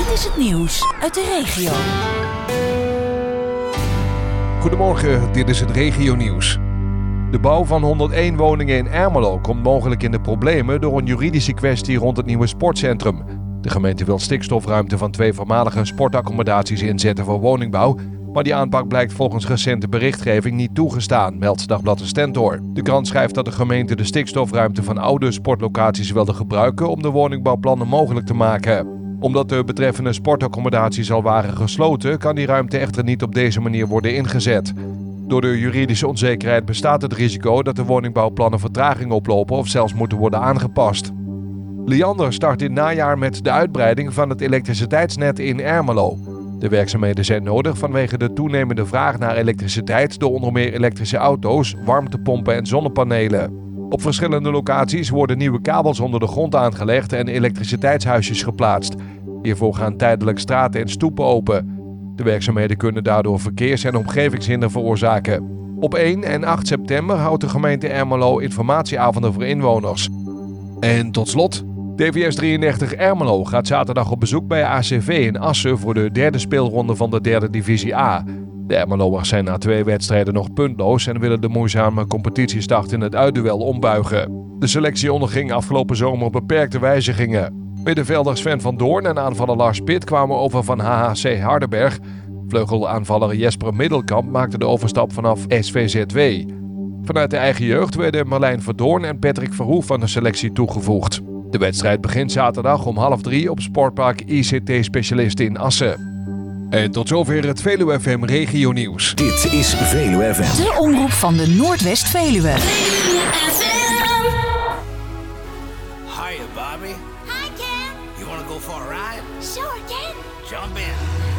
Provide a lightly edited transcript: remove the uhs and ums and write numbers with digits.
Dit is het nieuws uit de regio. Goedemorgen, dit is het regionieuws. De bouw van 101 woningen in Ermelo komt mogelijk in de problemen door een juridische kwestie rond het nieuwe sportcentrum. De gemeente wil stikstofruimte van 2 voormalige sportaccommodaties inzetten voor woningbouw, maar die aanpak blijkt volgens recente berichtgeving niet toegestaan, meldt Dagblad de Stentor. De krant schrijft dat de gemeente de stikstofruimte van oude sportlocaties wilde gebruiken om de woningbouwplannen mogelijk te maken. Omdat de betreffende sportaccommodaties al waren gesloten, kan die ruimte echter niet op deze manier worden ingezet. Door de juridische onzekerheid bestaat het risico dat de woningbouwplannen vertraging oplopen of zelfs moeten worden aangepast. Liander start in najaar met de uitbreiding van het elektriciteitsnet in Ermelo. De werkzaamheden zijn nodig vanwege de toenemende vraag naar elektriciteit door onder meer elektrische auto's, warmtepompen en zonnepanelen. Op verschillende locaties worden nieuwe kabels onder de grond aangelegd en elektriciteitshuisjes geplaatst. Hiervoor gaan tijdelijk straten en stoepen open. De werkzaamheden kunnen daardoor verkeers- en omgevingshinder veroorzaken. Op 1 en 8 september houdt de gemeente Ermelo informatieavonden voor inwoners. En tot slot, DVS 33 Ermelo gaat zaterdag op bezoek bij ACV in Assen voor de derde speelronde van de derde divisie A. De Ermeloers zijn na 2 wedstrijden nog puntloos en willen de moeizame competitiestart in het uitduel ombuigen. De selectie onderging afgelopen zomer beperkte wijzigingen. Middenvelder Sven van Doorn en aanvaller Lars Pitt kwamen over van HHC Hardenberg. Vleugelaanvaller Jesper Middelkamp maakte de overstap vanaf SVZW. Vanuit de eigen jeugd werden Marlijn Verdoorn en Patrick Verhoef aan de selectie toegevoegd. De wedstrijd begint zaterdag om 2:30 op Sportpark ICT-specialisten in Assen. En tot zover het Veluwe FM Regio Nieuws. Dit is Veluwe FM. De omroep van de Noordwest-Veluwe. Hiya, Bobby. Hi, Ken. You want to go for a ride? Sure, Ken. Jump in.